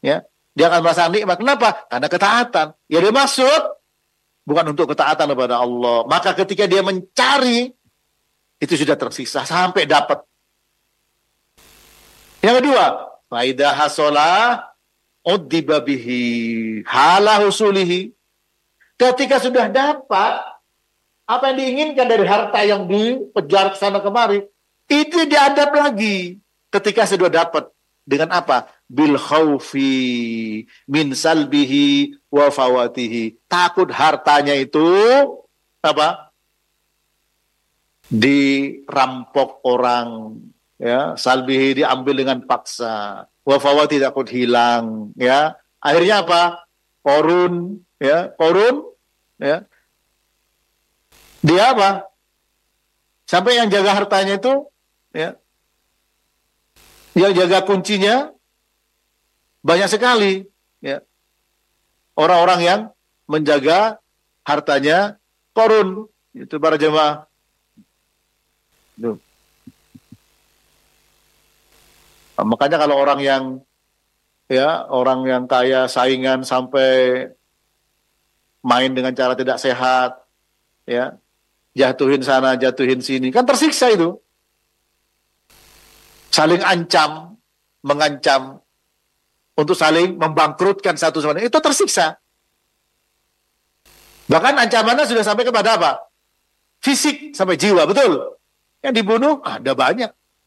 Ya, dia akan merasa nikmat. Kenapa? Karena ketaatan. Ya dia maksud bukan untuk ketaatan kepada Allah. Maka ketika dia mencari, itu sudah tersisa sampai dapat. Yang kedua, faidah hasolah uddiba bihi hala husulihi. Ketika sudah dapat apa yang diinginkan dari harta yang dikejar ke sana kemari, itu diadab lagi ketika sudah dapat. Dengan apa? Bil khaufi min salbihi wa fawatihi. Takut hartanya itu apa? Dirampok orang, ya, salbihi diambil dengan paksa, wa fawati takut hilang, ya. Akhirnya apa? Korun, ya, ya. Dia apa? Sampai yang jaga hartanya itu, ya, yang jaga kuncinya banyak sekali, ya. Orang-orang yang menjaga hartanya korun, itu para jemaah. Tuh. Makanya kalau orang yang kaya saingan sampai main dengan cara tidak sehat, ya, jatuhin sana, jatuhin sini, kan tersiksa itu. Saling mengancam untuk saling membangkrutkan satu sama lain, itu tersiksa. Bahkan ancamannya sudah sampai kepada apa? Fisik sampai jiwa, betul. Yang dibunuh ada banyak.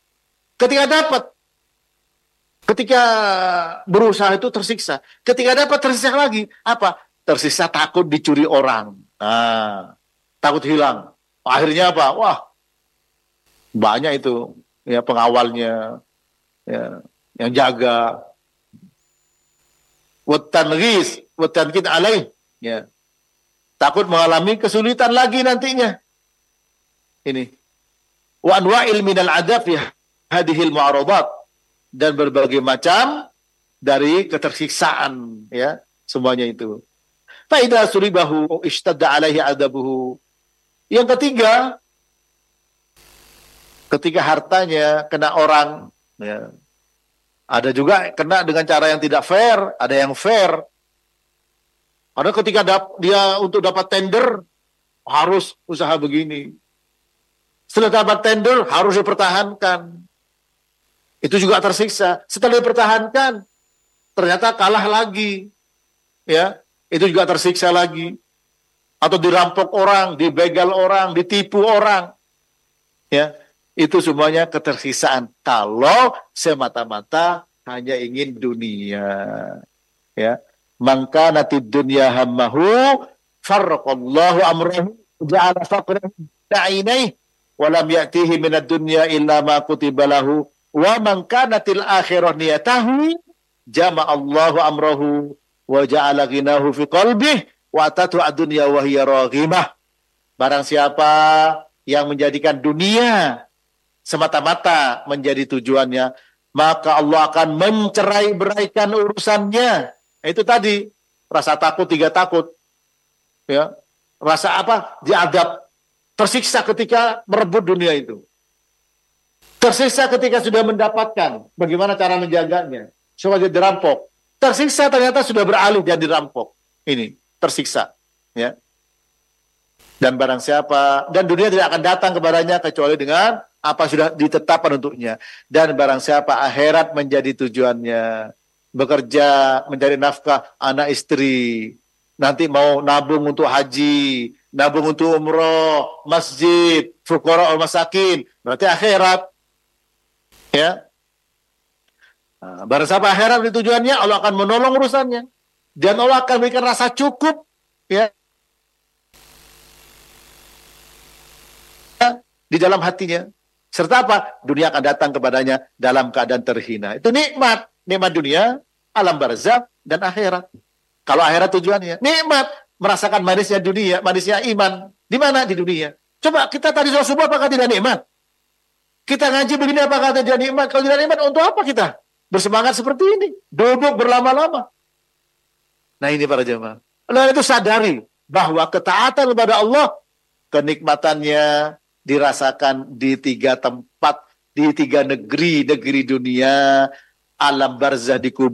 Ketika berusaha itu tersiksa. Ketika dapat tersiksa lagi, apa? Tersiksa takut dicuri orang. Nah, takut hilang. Akhirnya apa? Wah, banyak itu, ya, pengawalnya, ya, yang jaga. Wetan kita alaih, ya. Takut mengalami kesulitan lagi nantinya. Ini. Wa anwa'il minal adab ya hadhil mu'aradat, dan berbagai macam dari ketersiksaan, ya, semuanya itu. Fa idza suribahu ishtadda alaihi adabuhu. Yang ketiga, ketika hartanya kena orang, ya. Ada juga kena dengan cara yang tidak fair, ada yang fair. Ada ketika dia untuk dapat tender harus usaha begini. Setelah dapat tender harus dipertahankan. Itu juga tersiksa. Setelah dipertahankan ternyata kalah lagi. Ya, itu juga tersiksa lagi. Atau dirampok orang, dibegal orang, ditipu orang. Ya, itu semuanya ketersiksaan kalau semata-mata hanya ingin dunia. Ya, maka nanti dunia hammahu farraqallahu amrahu ja'ala faqrahu da'inaih wa lam ya'tihi minad dunya illa ma kutiba lahu wa man kanatil akhirah niyatahu jama'allahu amrahu wa ja'ala ghinahu fi qalbihi wa atatu ad-dunya wa hiya raghimah. Barang siapa yang menjadikan dunia semata-mata menjadi tujuannya, maka Allah akan mencerai-beraikan urusannya. Itu tadi, rasa takut, 3 takut. Ya. Rasa apa? Diadab. Tersiksa ketika merebut dunia itu. Tersiksa ketika sudah mendapatkan. Bagaimana cara menjaganya? Supaya dirampok. Tersiksa ternyata sudah beralih dan dirampok. Ini, tersiksa. Ya. Dan barang siapa, dan dunia tidak akan datang kepadanya kecuali dengan apa sudah ditetapkan untuknya. Dan barang siapa akhirat menjadi tujuannya, bekerja, mencari nafkah, anak istri, nanti mau nabung untuk haji, nabung untuk umroh, masjid, fuqara wal masakin, berarti akhirat. Ya. Nah, barang siapa akhirat menjadi tujuannya, Allah akan menolong urusannya. Dan Allah akan berikan rasa cukup, ya, di dalam hatinya. Serta apa? Dunia akan datang kepadanya dalam keadaan terhina. Itu nikmat. Nikmat dunia, alam barzakh, dan akhirat. Kalau akhirat tujuannya. Nikmat. Merasakan manisnya dunia, manisnya iman. Di mana? Di dunia. Coba kita tadi sholat subuh apakah tidak nikmat? Kita ngaji begini apakah tidak nikmat? Kalau tidak nikmat, untuk apa kita bersemangat seperti ini? Duduk berlama-lama. Nah ini para jemaah. Oleh itu sadari bahwa ketaatan kepada Allah, kenikmatannya dirasakan di 3 tempat, di 3 negeri dunia, alam barzah di kubur.